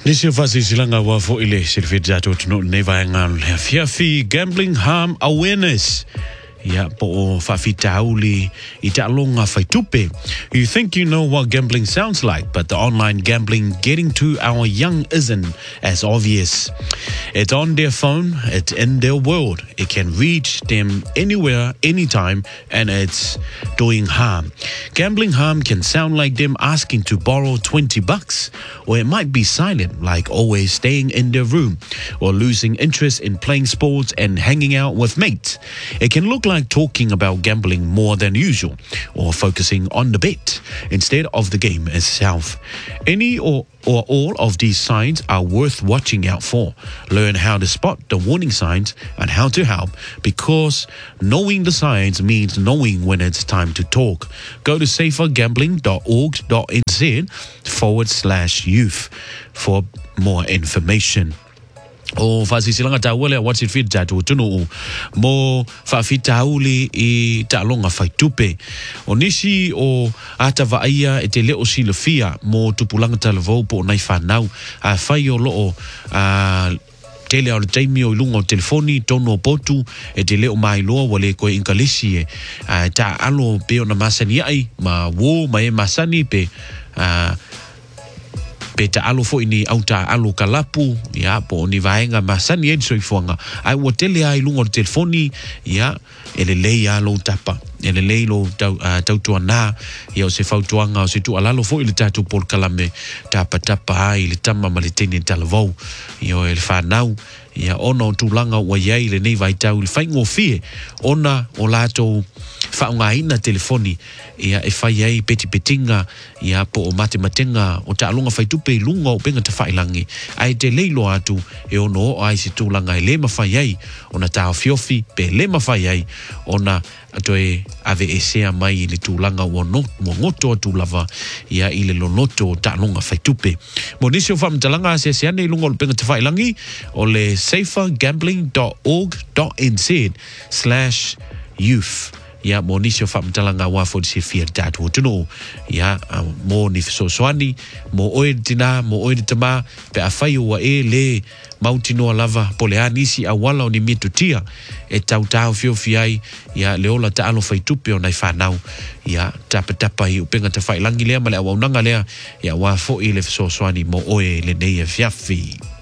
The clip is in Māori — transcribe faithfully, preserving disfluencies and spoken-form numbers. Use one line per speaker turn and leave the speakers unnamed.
Nisio fasi silanga wafo ile silfidzato tunu nevaengal fiafi gambling harm awareness. Ya po fafitauli italonga faitupe. You think you know what gambling sounds like, but the online gambling getting to our young isn't as obvious. It's on their phone, it's in their world. It can reach them anywhere, anytime, and it's doing harm. Gambling harm can sound like them asking to borrow twenty bucks, or it might be silent, like always staying in their room, or losing interest in playing sports and hanging out with mates. It can look like talking about gambling more than usual, or focusing on the bet instead of the game itself. Any or, or all of these signs are worth watching out for. Learn how to spot the warning signs and how to help, because knowing the signs means knowing when it's time to talk. Go to safergambling.org.nz forward slash youth for more information. O fasi silanga tawele what's it fit jatu tunu mo fa fitauli I talonga faitupe onishi o ata vaia etele o silofia mo tupulanga talvo po nai fanau a fai o lo a tele o taimi o lungo telefoni tono potu e te leo mai loa wale koe inkalisi e uh, ta alo pe ona masani ai ma wo ma e masani pe uh, pe ta alo fo ini au ta alo kalapu ya po ni vaenga masani e soifonga ai wo tele ai lungo telefoni ya ele le ya lo tapa ele le lo tau uh, tau tuana ya o se fautuanga o se tu alalo fo ile tatu por kalame tapa tapa ai le tama maliteni talvo yo el fanau ya ono tulanga wa yai le nei vai tau le faingo fie ona o lato faunga ina telefoni ya e fai ai peti petinga ya po o mate matenga o ta alunga faitupe lunga o penga te failangi ai te leilo atu e ono ai si tulanga e le mafai ai ona ta fiofi pe le mafai ai ona atoe ave esea mai le tulanga o no mo ngoto tu lava ya ile lonoto ta alunga faitupe monisio fam talanga se se ane lunga o penga te failangi o le safergambling.org.nz slash youth ya monisio fam talanga wa fo se fia datu tuno ya mo ni so swani mo oedina mo oeditama pe afai wa e le mautino lava poleani si awala o ni mitutia e tau tau fio fiai ya leola ta alo faitupe o nai fanau ya tapa tapa I upenga te fai langi lea male awaunanga lea ya wa fo i le so swani mo oe le nei e fiafi.